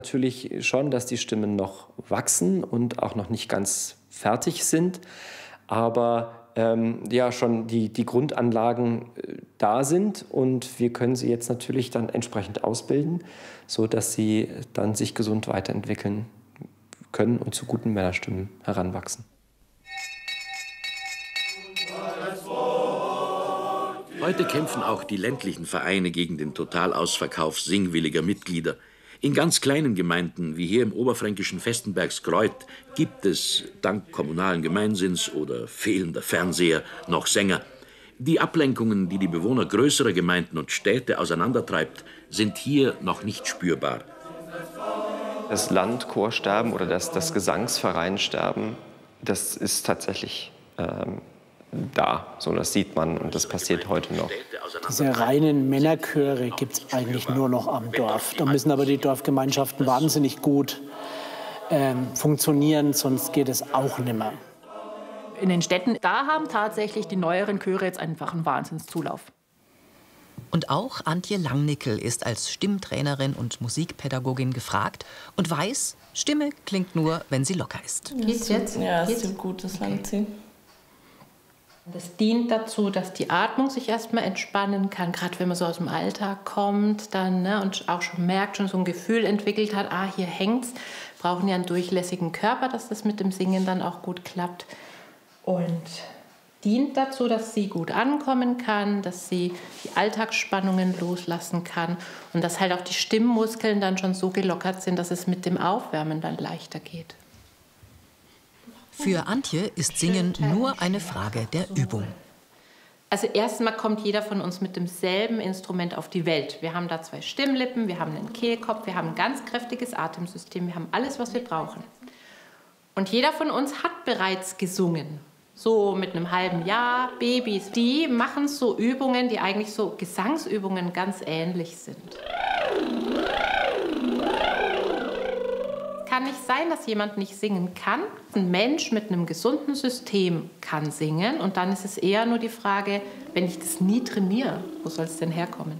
Natürlich schon, dass die Stimmen noch wachsen und auch noch nicht ganz fertig sind, aber ja, schon die Grundanlagen da sind und wir können sie jetzt natürlich dann entsprechend ausbilden, sodass sie dann sich gesund weiterentwickeln können und zu guten Männerstimmen heranwachsen. Heute kämpfen auch die ländlichen Vereine gegen den Totalausverkauf singwilliger Mitglieder. In ganz kleinen Gemeinden, wie hier im oberfränkischen Vestenbergskreuth, gibt es, dank kommunalen Gemeinsinns oder fehlender Fernseher, noch Sänger. Die Ablenkungen, die die Bewohner größerer Gemeinden und Städte auseinandertreibt, sind hier noch nicht spürbar. Das Landchorsterben oder das Gesangsvereinsterben, das ist tatsächlich da. So, das sieht man und das passiert heute noch. Diese reinen Männerchöre gibt es eigentlich nur noch am Dorf. Da müssen aber die Dorfgemeinschaften wahnsinnig gut funktionieren, sonst geht es auch nimmer. In den Städten, da haben tatsächlich die neueren Chöre jetzt einfach einen Wahnsinnszulauf. Und auch Antje Langnickel ist als Stimmtrainerin und Musikpädagogin gefragt und weiß, Stimme klingt nur, wenn sie locker ist. Geht's jetzt? Ja, es ist gut, das Langziehen. Das dient dazu, dass die Atmung sich erstmal entspannen kann, gerade wenn man so aus dem Alltag kommt dann, ne, und auch schon merkt, schon so ein Gefühl entwickelt hat, hier hängt's. Brauchen ja einen durchlässigen Körper, dass das mit dem Singen dann auch gut klappt. Und dient dazu, dass sie gut ankommen kann, dass sie die Alltagsspannungen loslassen kann und dass halt auch die Stimmmuskeln dann schon so gelockert sind, dass es mit dem Aufwärmen dann leichter geht. Für Antje ist Singen nur eine Frage der Übung. Also erstmal kommt jeder von uns mit demselben Instrument auf die Welt. Wir haben da 2 Stimmlippen, wir haben einen Kehlkopf, wir haben ein ganz kräftiges Atemsystem, wir haben alles, was wir brauchen. Und jeder von uns hat bereits gesungen. So mit einem halben Jahr, Babys, die machen so Übungen, die eigentlich so Gesangsübungen ganz ähnlich sind. Kann nicht sein, dass jemand nicht singen kann. Ein Mensch mit einem gesunden System kann singen. Und dann ist es eher nur die Frage, wenn ich das nie trainiere, wo soll es denn herkommen?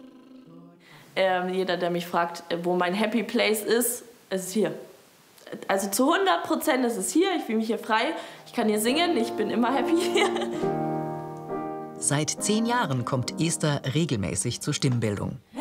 Jeder, der mich fragt, wo mein Happy Place ist, es ist hier. Also zu 100% ist es hier. Ich fühle mich hier frei. Ich kann hier singen. Ich bin immer happy hier. Seit 10 Jahren kommt Esther regelmäßig zur Stimmbildung.